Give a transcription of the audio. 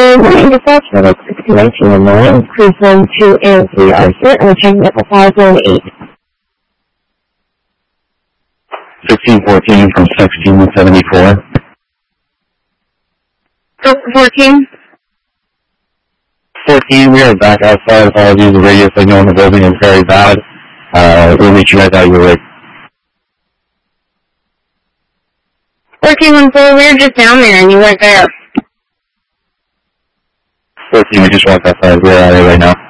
morning, dispatch for Lake 1619 in Lawrence, cruise 1, 2, and 3 are certainly checking at the 518. 1614 from 1674. 14? 14, we are back outside. Apologies, the radio signal in the building is very bad. We'll meet you guys out your rig. 1414, we were just down there and you weren't there. 14, we just walked outside. We're out here right now.